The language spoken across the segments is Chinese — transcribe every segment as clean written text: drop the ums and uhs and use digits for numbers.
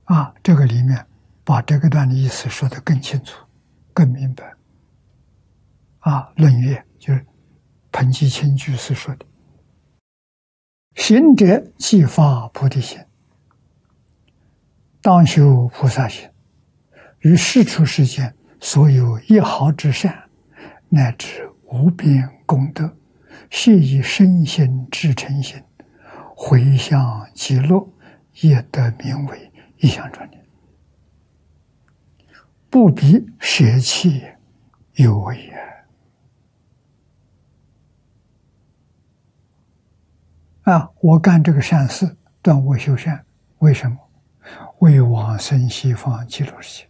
这个里面把这个段的意思说得更清楚、更明白。论乐就是彭基清居士说的：“行者即发菩提心，当修菩萨行，于世出世间所有一毫之善，乃至无边功德，悉以身心至诚心，回向极乐，也得名为一向专念，不必舍弃有为也。”我干这个善事，断恶修善，为什么？为往生西方极乐世界。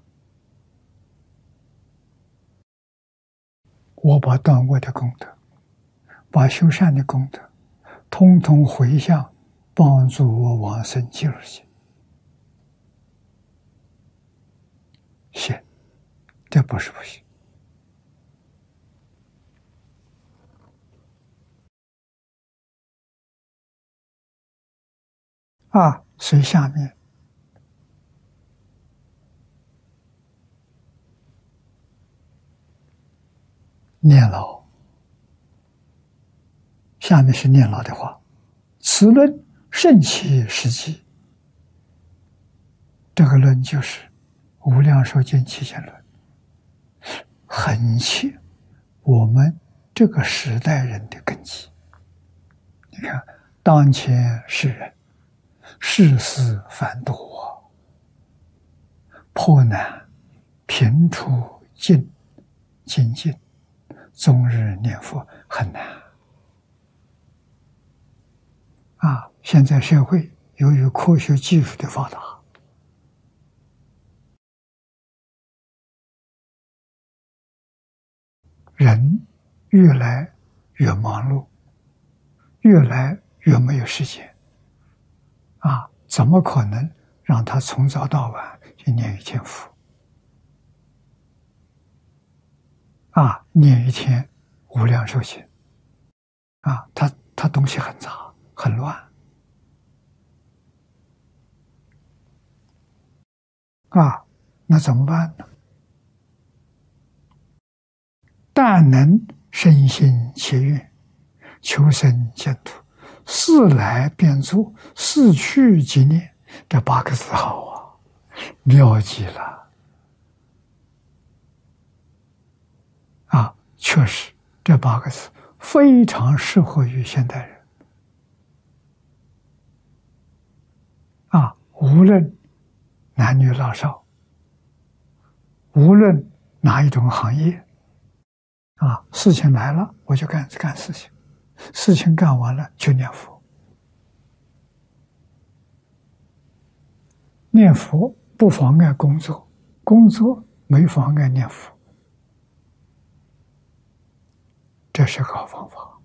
我把断恶的功德，把修善的功德，通通回向，帮助我往生极乐世界。行，这不是不行。所以下面念老，下面是念老的话：“此论甚其实际。”这个论就是《无量寿经七贤论》，很切我们这个时代人的根基。你看，当前世人世事繁多，破难频出精进，终日念佛很难。现在社会由于科学技术的发达，人越来越忙碌，越来越没有时间。怎么可能让他从早到晚去念一天佛？念一天无量寿经，他东西很杂很乱，那怎么办呢？但能身心切愿，求生净土，事来便做，事去即念，这8个字好妙极了。确实，这8个字非常适合于现代人。无论男女老少，无论哪一种行业，事情来了我就干事情，事情干完了就念佛。念佛不妨碍工作，工作没妨碍念佛。这是个好方法。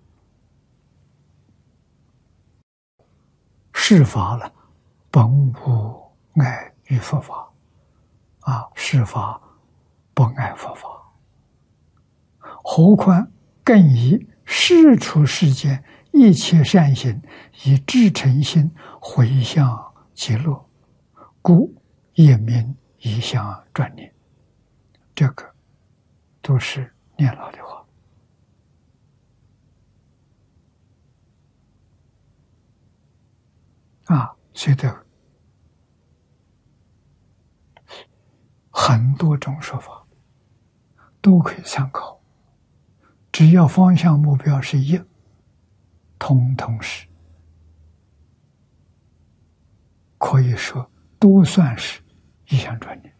世法了，本无碍于佛法，世法不碍佛法，何况更以世出世间一切善行，以至诚心回向极乐，故也名一向专念。这个都是念老的话。所以这很多种说法都可以参考，只要方向目标是一，通通是可以说都算是一向专念。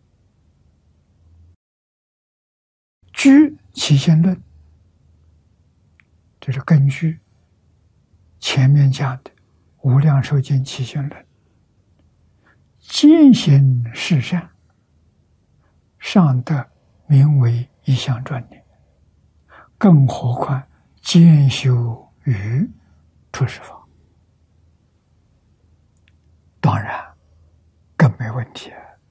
据起先论，这是根据前面讲的无量寿经起先论，坚行是善，尚得名为一向专念，更何况兼修于出世法，当然更没问题。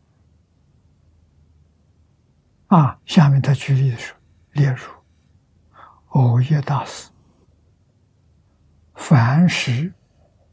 下面他举例的说，例如藕益大师，凡时